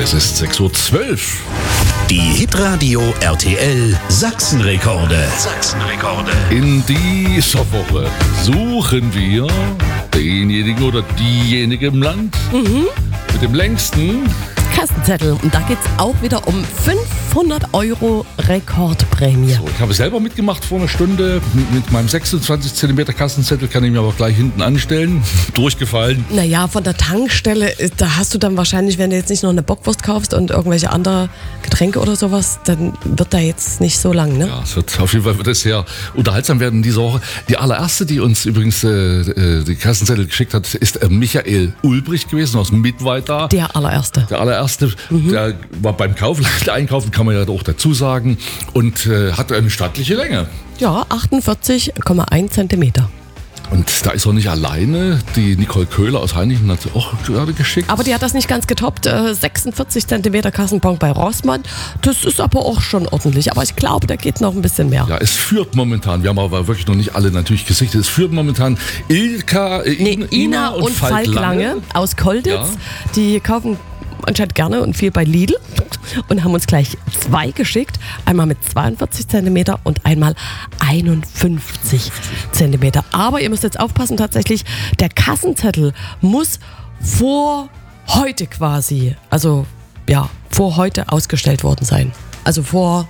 Es ist 6:12 Uhr. Die Hitradio RTL Sachsenrekorde. In dieser Woche suchen wir denjenigen oder diejenige im Land mit dem längsten Kassenzettel. Und da geht es auch wieder um 500 € Rekordprämie. So, ich habe selber mitgemacht vor einer Stunde. Mit meinem 26 cm Kassenzettel kann ich mir aber gleich hinten anstellen. Durchgefallen. Naja, von der Tankstelle, da hast du dann wahrscheinlich, wenn du jetzt nicht noch eine Bockwurst kaufst und irgendwelche andere Getränke oder sowas, dann wird da jetzt nicht so lang, ne? Ja, es wird auf jeden Fall sehr unterhaltsam werden in dieser Woche. Die allererste, die uns übrigens die Kassenzettel geschickt hat, ist Michael Ulbrich gewesen aus Mittweida. Der allererste. Der war beim Einkaufen, kann man ja auch dazu sagen, und hat eine stattliche Länge. Ja, 48,1 Zentimeter. Und da ist er nicht alleine. Die Nicole Köhler aus Heinichen hat sie auch gerade geschickt. Aber die hat das nicht ganz getoppt. 46 Zentimeter Kassenbon bei Rossmann. Das ist aber auch schon ordentlich. Aber ich glaube, da geht noch ein bisschen mehr. Ja, es führt momentan, wir haben aber wirklich noch nicht alle natürlich gesichtet, es führt momentan Ina und Falk Lange aus Kolditz. Ja. Die kaufen anscheinend gerne und viel bei Lidl und haben uns gleich 2 geschickt. Einmal mit 42 cm und einmal 51 cm. Aber ihr müsst jetzt aufpassen, tatsächlich, der Kassenzettel muss vor heute quasi, also ja, vor heute ausgestellt worden sein. Also vor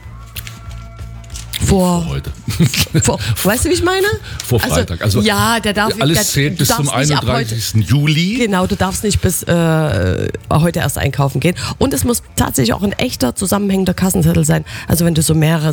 heute. Weißt du, wie ich meine? Vor Freitag. Also ja, der darf alles zählt bis zum 31. Juli. Genau, du darfst nicht bis heute erst einkaufen gehen. Und es muss tatsächlich auch ein echter, zusammenhängender Kassenzettel sein. Also wenn du so mehrere